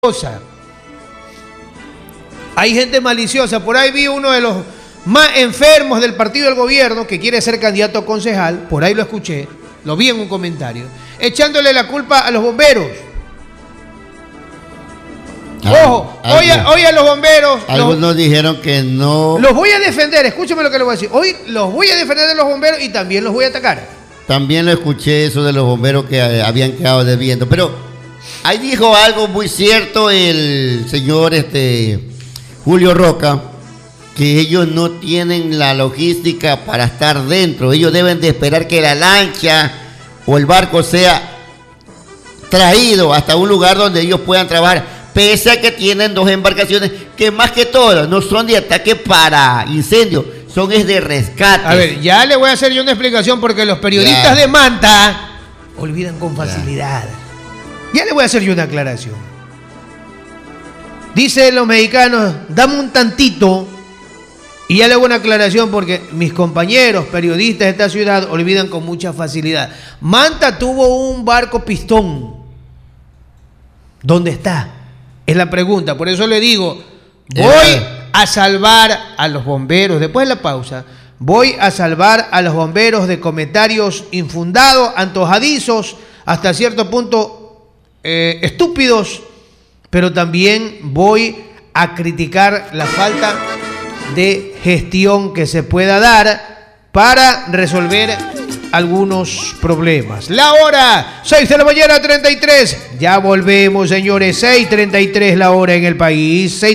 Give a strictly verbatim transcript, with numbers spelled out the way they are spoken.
cosa. Hay gente maliciosa. Por ahí vi uno de los más enfermos del partido del gobierno que quiere ser candidato a concejal. Por ahí lo escuché, lo vi en un comentario, echándole la culpa a los bomberos. Ojo, hoy a, hoy a los bomberos. Algunos los, dijeron que no. Los voy a defender, escúcheme lo que les voy a decir. Hoy los voy a defender de los bomberos y también los voy a atacar. También lo escuché, eso de los bomberos que habían quedado debiendo. Pero ahí dijo algo muy cierto el señor este, Julio Roca, que ellos no tienen la logística para estar dentro. Ellos deben de esperar que la lancha o el barco sea traído hasta un lugar donde ellos puedan trabajar. Pese a que tienen dos embarcaciones que más que todo no son de ataque para incendio, son es de rescate. A ver, ya le voy a hacer yo una explicación porque los periodistas ya. de Manta olvidan con facilidad. Ya. ya le voy a hacer yo una aclaración. Dicen los mexicanos, dame un tantito, y ya le hago una aclaración porque mis compañeros periodistas de esta ciudad olvidan con mucha facilidad. Manta tuvo un barco pistón. ¿Dónde está? Es la pregunta, por eso le digo, voy a salvar a los bomberos, después de la pausa, voy a salvar a los bomberos de comentarios infundados, antojadizos, hasta cierto punto eh, estúpidos, pero también voy a criticar la falta de gestión que se pueda dar para resolver algunos problemas. La hora, seis de la mañana, treinta y tres. Ya volvemos, señores. seis treinta y tres la hora en el país.